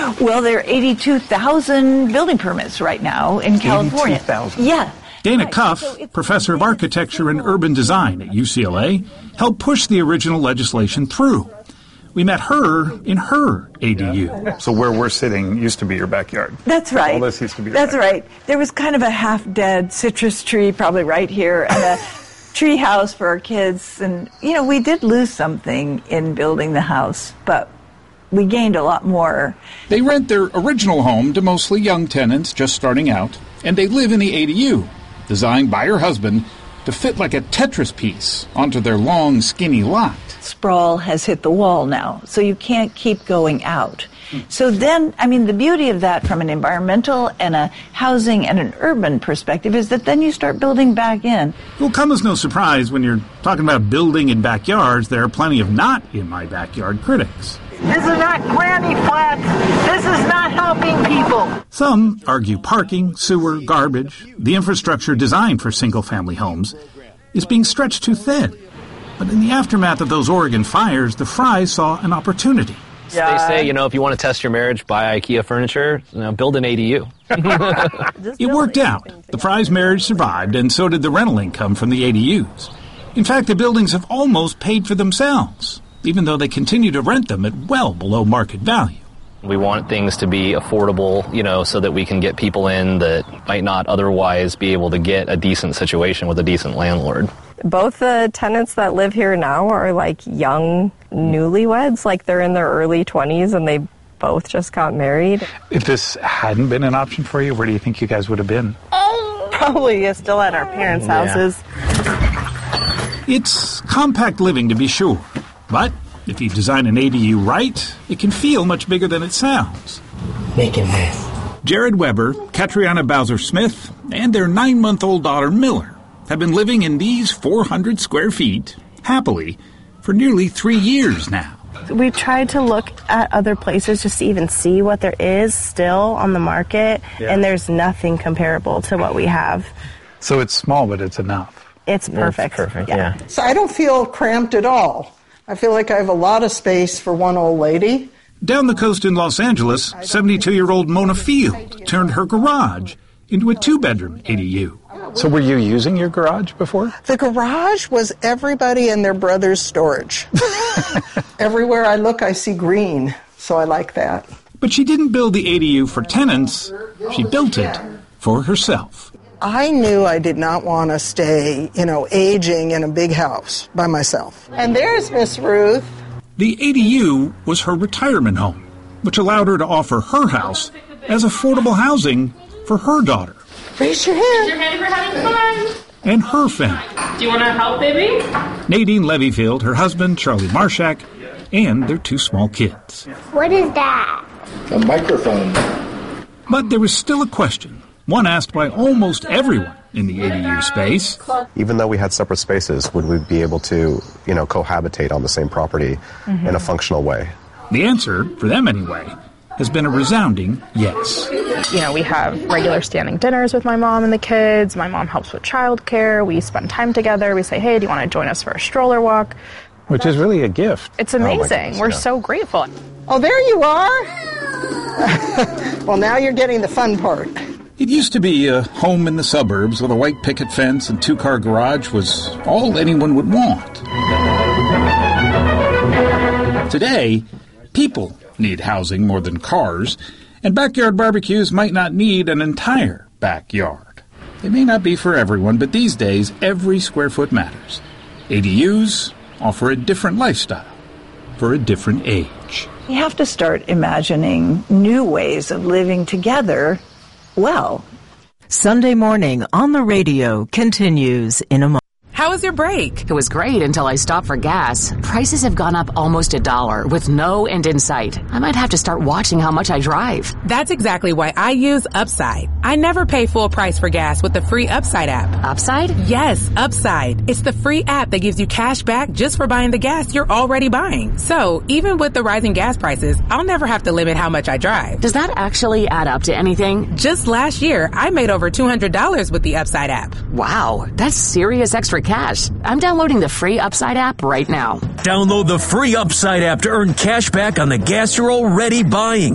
Well, there are 82,000 building permits right now in California. 82,000? Yeah. Dana Cuff, professor of architecture and urban design at UCLA, helped push the original legislation through. We met her in her ADU. So where we're sitting used to be your backyard. That's right. All this used to be your That's backyard. right. There was kind of a half-dead citrus tree probably right here and a tree house for our kids. And, we did lose something in building the house, but we gained a lot more. They rent their original home to mostly young tenants just starting out, and they live in the ADU, designed by her husband to fit like a Tetris piece onto their long, skinny lot. Sprawl has hit the wall now, so you can't keep going out. So then, the beauty of that from an environmental and a housing and an urban perspective is that then you start building back in. It will come as no surprise when you're talking about building in backyards, there are plenty of not in my backyard critics. This is not granny flats. This is not helping people. Some argue parking, sewer, garbage, the infrastructure designed for single-family homes, is being stretched too thin. But in the aftermath of those Oregon fires, the Frys saw an opportunity. They say, if you want to test your marriage, buy IKEA furniture, build an ADU. It worked out. The Frys' marriage survived, and so did the rental income from the ADUs. In fact, the buildings have almost paid for themselves, even though they continue to rent them at well below market value. We want things to be affordable, so that we can get people in that might not otherwise be able to get a decent situation with a decent landlord. Both the tenants that live here now are like young newlyweds, like they're in their early 20s and they both just got married. If this hadn't been an option for you, where do you think you guys would have been? Probably still at our parents' houses. It's compact living to be sure, but if you design an ADU right, it can feel much bigger than it sounds. Make it nice. Jared Weber, Katriana Bowser-Smith, and their 9-month-old daughter Miller have been living in these 400 square feet, happily, for nearly 3 years now. We tried to look at other places just to even see what there is still on the market, and there's nothing comparable to what we have. So it's small, but it's enough. It's perfect. It's perfect, yeah. So I don't feel cramped at all. I feel like I have a lot of space for one old lady. Down the coast in Los Angeles, 72-year-old Mona Field turned her garage into a 2-bedroom ADU. So were you using your garage before? The garage was everybody and their brother's storage. Everywhere I look, I see green, so I like that. But she didn't build the ADU for tenants. She built it for herself. I knew I did not want to stay, aging in a big house by myself. And there's Miss Ruth. The ADU was her retirement home, which allowed her to offer her house as affordable housing for her daughter. Raise your hand. Raise your hand if you're having fun. And her family. Do you want to help, baby? Nadine Levyfield, her husband, Charlie Marshak, and their 2 small kids. What is that? A microphone. But there was still a question, one asked by almost everyone in the ADU space. Even though we had separate spaces, would we be able to, cohabitate on the same property in a functional way? The answer, for them anyway, has been a resounding yes. We have regular standing dinners with my mom and the kids. My mom helps with childcare. We spend time together. We say, hey, do you want to join us for a stroller walk? Which is really a gift. It's amazing. We're so grateful. Oh, there you are. Well, now you're getting the fun part. It used to be a home in the suburbs with a white picket fence and 2-car garage was all anyone would want. Today, people need housing more than cars, and backyard barbecues might not need an entire backyard. It may not be for everyone, but these days, every square foot matters. ADUs offer a different lifestyle for a different age. You have to start imagining new ways of living together well. Sunday morning on the radio continues in a moment. How was your break? It was great until I stopped for gas. Prices have gone up almost $1 with no end in sight. I might have to start watching how much I drive. That's exactly why I use Upside. I never pay full price for gas with the free Upside app. Upside? Yes, Upside. It's the free app that gives you cash back just for buying the gas you're already buying. So even with the rising gas prices, I'll never have to limit how much I drive. Does that actually add up to anything? Just last year, I made over $200 with the Upside app. Wow, that's serious extra cash. I'm downloading the free Upside app right now. Download the free Upside app to earn cash back on the gas you're already buying.